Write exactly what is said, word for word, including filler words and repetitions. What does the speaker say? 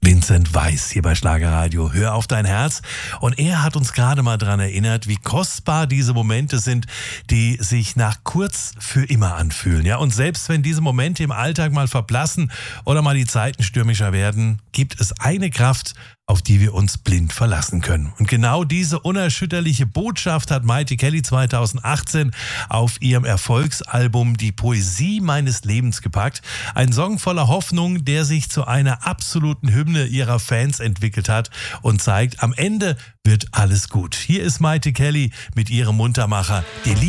Vincent Weiss hier bei Schlagerradio. Hör auf dein Herz. Und er hat uns gerade mal daran erinnert, wie kostbar diese Momente sind, die sich nach kurz für immer anfühlen. Ja, und selbst wenn diese Momente im Alltag mal verblassen oder mal die Zeiten stürmischer werden, gibt es eine Kraft, auf die wir uns blind verlassen können. Und genau diese unerschütterliche Botschaft hat Maite Kelly zweitausendachtzehn auf ihrem Erfolgsalbum Die Poesie meines Lebens gepackt. Ein Song voller Hoffnung, der sich zu einer absoluten Hymne ihrer Fans entwickelt hat und zeigt, am Ende wird alles gut. Hier ist Maite Kelly mit ihrem Muntermacher. Die